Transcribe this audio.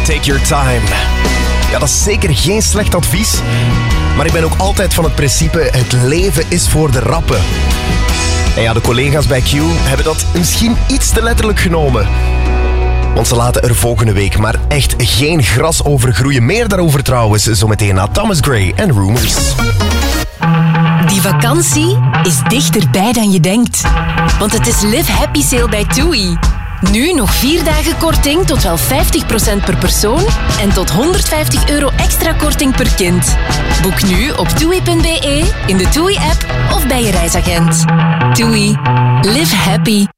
Take your time. Ja, dat is zeker geen slecht advies. Maar ik ben ook altijd van het principe, het leven is voor de rappen. En ja, de collega's bij Q hebben dat misschien iets te letterlijk genomen. Want ze laten er volgende week maar echt geen gras over groeien. Meer daarover trouwens, zometeen na Thomas Gray en Rumors. Die vakantie is dichterbij dan je denkt. Want het is Live Happy Sale bij TUI. Nu nog 4 dagen korting tot wel 50% per persoon en tot €150 extra korting per kind. Boek nu op TUI.be, in de TUI-app of bij je reisagent. TUI. Live happy.